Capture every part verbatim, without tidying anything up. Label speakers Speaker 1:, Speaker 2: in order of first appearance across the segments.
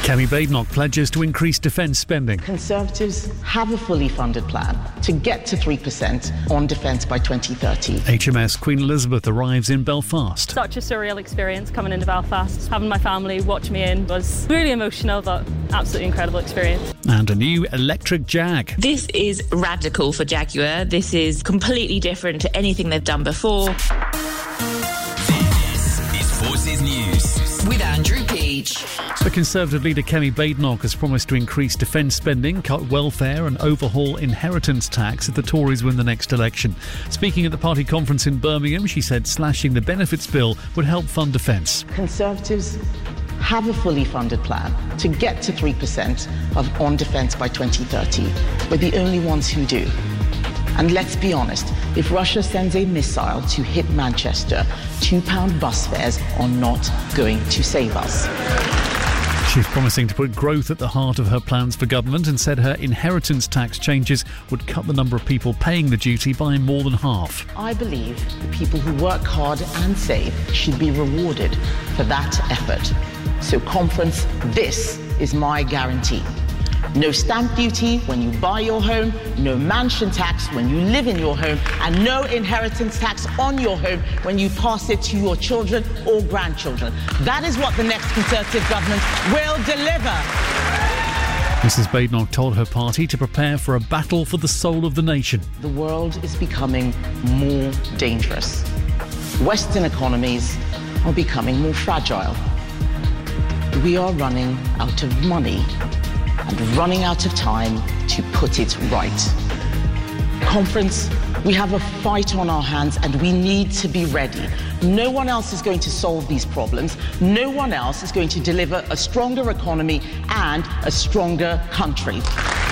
Speaker 1: Kemi Badenoch pledges to increase defence spending.
Speaker 2: Conservatives have a fully funded plan to get to three percent on defence by twenty thirty.
Speaker 1: H M S Queen Elizabeth arrives in Belfast.
Speaker 3: Such a surreal experience coming into Belfast. Having my family watch me in was really emotional, but absolutely incredible experience.
Speaker 1: And a new electric Jag.
Speaker 4: This is radical for Jaguar. This is completely different to anything they've done before.
Speaker 5: This is Forces News with Andrew Peach.
Speaker 1: The Conservative leader Kemi Badenoch has promised to increase defence spending, cut welfare and overhaul inheritance tax if the Tories win the next election. Speaking at the party conference in Birmingham, she said slashing the benefits bill would help fund defence.
Speaker 2: Conservatives have a fully funded plan to get to three percent of on defence by twenty thirty. We're the only ones who do. And let's be honest, if Russia sends a missile to hit Manchester, two pound bus fares are not going to save us.
Speaker 1: She's promising to put growth at the heart of her plans for government and said her inheritance tax changes would cut the number of people paying the duty by more than half.
Speaker 2: I believe the people who work hard and save should be rewarded for that effort. So, conference, this is my guarantee. No stamp duty when you buy your home, no mansion tax when you live in your home, and no inheritance tax on your home when you pass it to your children or grandchildren. That is what the next Conservative government will deliver.
Speaker 1: Missus Badenoch told her party to prepare for a battle for the soul of the nation.
Speaker 2: The world is becoming more dangerous. Western economies are becoming more fragile. We are running out of money and running out of time to put it right. Conference, we have a fight on our hands and we need to be ready. No one else is going to solve these problems. No one else is going to deliver a stronger economy and a stronger country.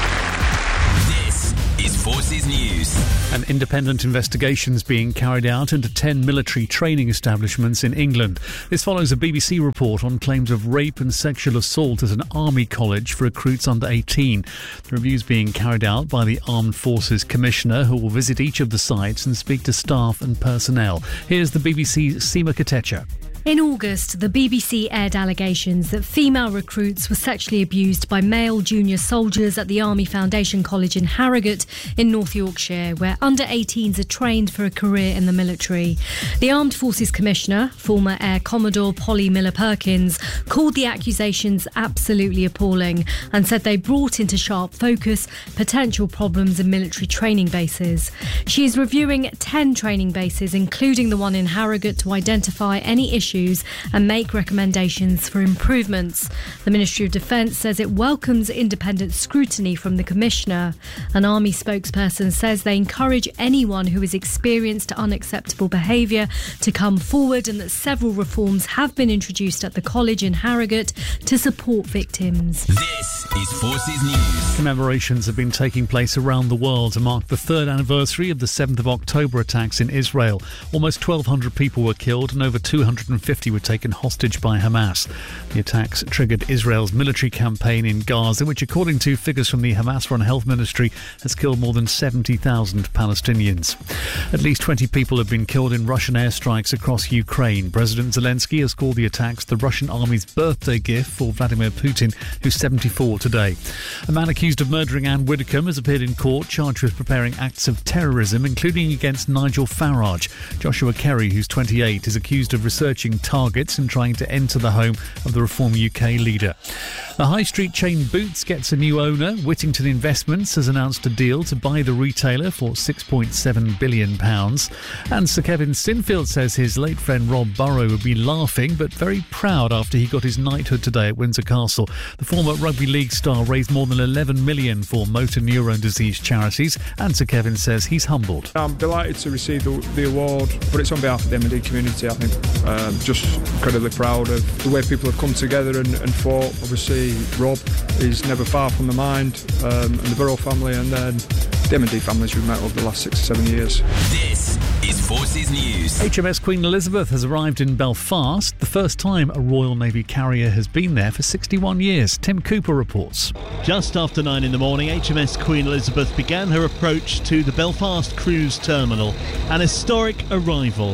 Speaker 5: This is Forces News.
Speaker 1: An independent investigation is being carried out into ten military training establishments in England. This follows a B B C report on claims of rape and sexual assault at an army college for recruits under eighteen. The review is being carried out by the Armed Forces Commissioner, who will visit each of the sites and speak to staff and personnel. Here's the B B C's Seema Katecha.
Speaker 6: In August, the B B C aired allegations that female recruits were sexually abused by male junior soldiers at the Army Foundation College in Harrogate in North Yorkshire, where under eighteens are trained for a career in the military. The Armed Forces Commissioner, former Air Commodore Polly Miller-Perkins, called the accusations absolutely appalling and said they brought into sharp focus potential problems in military training bases. She is reviewing ten training bases, including the one in Harrogate, to identify any issues and make recommendations for improvements. The Ministry of Defence says it welcomes independent scrutiny from the Commissioner. An Army spokesperson says they encourage anyone who has experienced unacceptable behaviour to come forward and that several reforms have been introduced at the college in Harrogate to support victims.
Speaker 5: This is Forces News.
Speaker 1: Commemorations have been taking place around the world to mark the third anniversary of the seventh of October attacks in Israel. Almost twelve hundred people were killed and over two hundred fifty were taken hostage by Hamas. The attacks triggered Israel's military campaign in Gaza, which, according to figures from the Hamas-run health ministry, has killed more than seventy thousand Palestinians. At least twenty people have been killed in Russian airstrikes across Ukraine. President Zelensky has called the attacks the Russian army's birthday gift for Vladimir Putin, who's seventy-four today. A man accused of murdering Anne Widdecombe has appeared in court, charged with preparing acts of terrorism, including against Nigel Farage. Joshua Kerry, who's twenty-eight, is accused of researching targets and trying to enter the home of the Reform U K leader. The high street chain Boots gets a new owner. Whittington Investments has announced a deal to buy the retailer for six point seven billion pounds. And Sir Kevin Sinfield says his late friend Rob Burrow would be laughing but very proud after he got his knighthood today at Windsor Castle. The former rugby league star raised more than eleven million pounds for motor neurone disease charities, and Sir Kevin says he's humbled.
Speaker 7: I'm delighted to receive the, the award, but it's on behalf of the M and D community, I think. Um, just incredibly proud of the way people have come together and, and fought. Obviously, Rob is never far from the mind, um, and the Burrow family, and then the M and D families we've met over the last six or seven years.
Speaker 5: This is Forces News.
Speaker 1: H M S Queen Elizabeth has arrived in Belfast, the first time a Royal Navy carrier has been there for sixty-one years. Tim Cooper reports.
Speaker 8: Just after nine in the morning, H M S Queen Elizabeth began her approach to the Belfast Cruise Terminal. An historic arrival.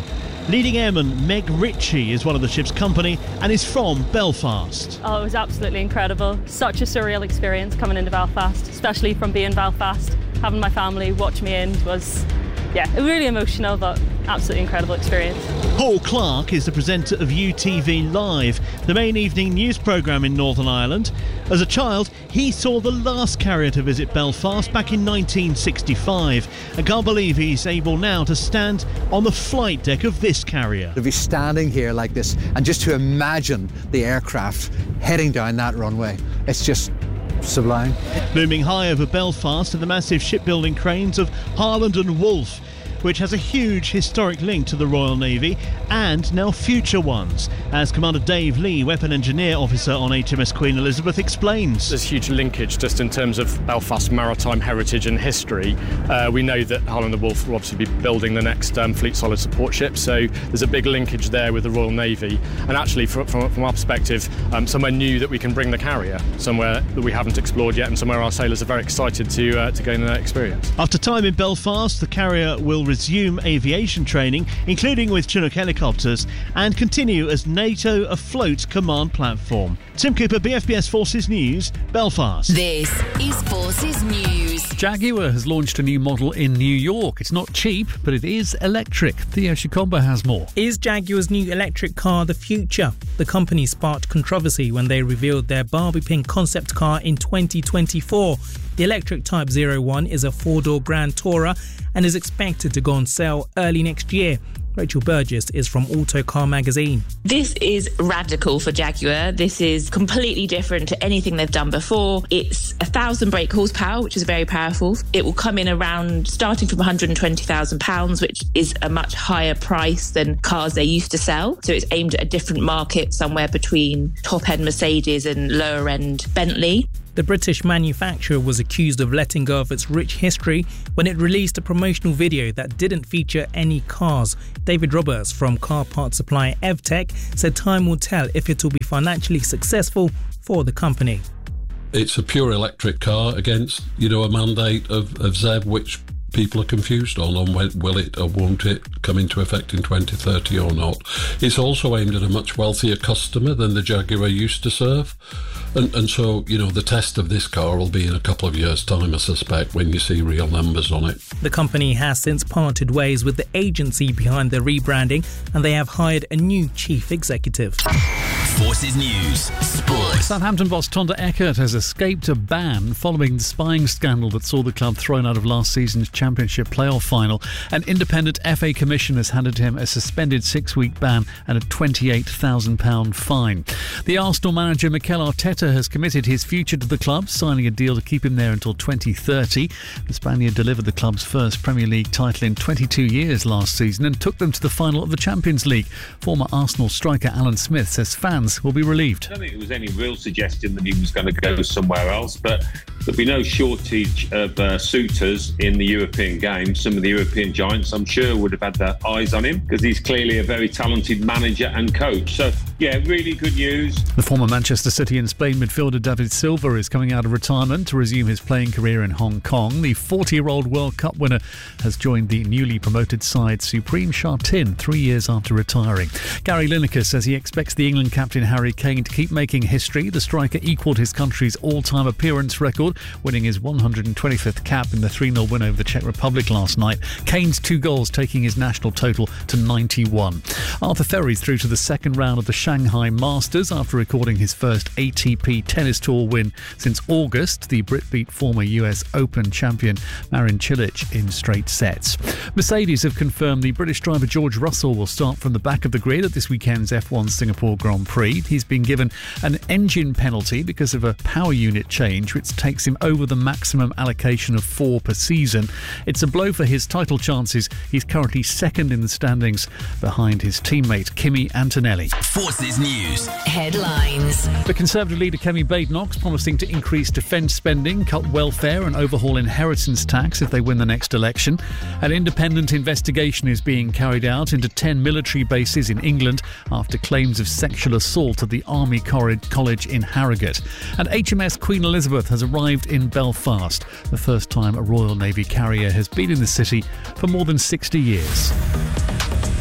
Speaker 8: Leading airman Meg Ritchie is one of the ship's company and is from Belfast.
Speaker 3: Oh, it was absolutely incredible. Such a surreal experience coming into Belfast, especially from being Belfast. Having my family watch me in was, yeah, really emotional, but absolutely incredible experience.
Speaker 8: Paul Clark is the presenter of U T V Live, the main evening news programme in Northern Ireland. As a child, he saw the last carrier to visit Belfast back in nineteen sixty-five and can't believe he's able now to stand on the flight deck of this carrier.
Speaker 9: To be standing here like this and just to imagine the aircraft heading down that runway, it's just sublime.
Speaker 8: Looming high over Belfast are the massive shipbuilding cranes of Harland and Wolff, which has a huge historic link to the Royal Navy and now future ones, as Commander Dave Lee, Weapon Engineer Officer on H M S Queen Elizabeth, explains.
Speaker 10: There's huge linkage just in terms of Belfast maritime heritage and history. Uh, we know that Harland and Wolff will obviously be building the next um, Fleet Solid support ship, so there's a big linkage there with the Royal Navy. And actually, from, from, from our perspective, um, somewhere new that we can bring the carrier, somewhere that we haven't explored yet, and somewhere our sailors are very excited to uh, to gain that experience.
Speaker 8: After time in Belfast, the carrier will resume aviation training, including with Chinook helicopters, and continue as NATO Afloat command platform. Tim Cooper, B F B S Forces News, Belfast.
Speaker 5: This is Forces News.
Speaker 1: Jaguar has launched a new model in New York. It's not cheap, but it is electric. Theo Shikomba has more.
Speaker 11: Is Jaguar's new electric car the future? The company sparked controversy when they revealed their Barbie pink concept car in twenty twenty-four. The electric Type zero one is a four-door Grand Tourer and is expected to go on sale early next year. Rachel Burgess is from Autocar magazine.
Speaker 4: This is radical for Jaguar. This is completely different to anything they've done before. It's a thousand brake horsepower, which is very powerful. It will come in around starting from one hundred twenty thousand pounds, which is a much higher price than cars they used to sell. So it's aimed at a different market, somewhere between top-end Mercedes and lower-end Bentley.
Speaker 11: The British manufacturer was accused of letting go of its rich history when it released a promotional video that didn't feature any cars. David Roberts from car parts supplier Evtech said time will tell if it will be financially successful for the company.
Speaker 12: It's a pure electric car against, you know, a mandate of, of Z E B, which people are confused on, on when, will it or won't it come into effect in twenty thirty or not. It's also aimed at a much wealthier customer than the Jaguar used to serve. And, and so, you know, the test of this car will be in a couple of years' time, I suspect, when you see real numbers on it.
Speaker 11: The company has since parted ways with the agency behind the rebranding, and they have hired a new chief executive.
Speaker 5: Forces News, Sport.
Speaker 1: Southampton boss Tonda Eckert has escaped a ban following the spying scandal that saw the club thrown out of last season's Championship playoff final. An independent F A commission has handed him a suspended six-week ban and a twenty-eight thousand pounds fine. The Arsenal manager Mikel Arteta has committed his future to the club, signing a deal to keep him there until twenty thirty. The Spaniard delivered the club's first Premier League title in twenty-two years last season and took them to the final of the Champions League. Former Arsenal striker Alan Smith says fans will be relieved.
Speaker 13: I don't think there was any real suggestion that he was going to go somewhere else, but there'll be no shortage of uh, suitors in the European game. Some of the European giants, I'm sure, would have had their eyes on him because he's clearly a very talented manager and coach. So, yeah, really good news.
Speaker 1: The former Manchester City and Spain midfielder David Silva is coming out of retirement to resume his playing career in Hong Kong. The forty-year-old World Cup winner has joined the newly promoted side Supreme Sha Tin three years after retiring. Gary Lineker says he expects the England captain Harry Kane to keep making history. The striker equalled his country's all-time appearance record, winning his one hundred twenty-fifth cap in the three nil win over the Czech Republic last night. Kane's two goals taking his national total to ninety-one. Arthur Ferry's through to the second round of the Shanghai Masters after recording his first A T P Tennis Tour win since August. The Brit beat former U S Open champion Marin Cilic in straight sets. Mercedes have confirmed the British driver George Russell will start from the back of the grid at this weekend's F one Singapore Grand Prix. He's been given an engine penalty because of a power unit change, which takes him over the maximum allocation of four per season. It's a blow for his title chances. He's currently second in the standings behind his teammate Kimi Antonelli.
Speaker 5: Forces News headlines.
Speaker 1: The Conservative leader Kemi Badenoch's promising to increase defence spending, cut welfare and overhaul inheritance tax if they win the next election. An independent investigation is being carried out into ten military bases in England after claims of sexual assault at the Army College in Harrogate. And H M S Queen Elizabeth has arrived in Belfast, the first time a Royal Navy carrier has been in the city for more than sixty years.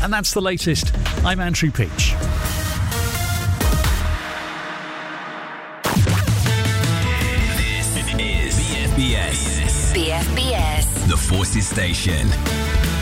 Speaker 1: And that's the latest. I'm Andrew Peach.
Speaker 5: This is B F B S.
Speaker 14: B F B S.
Speaker 5: The Forces Station.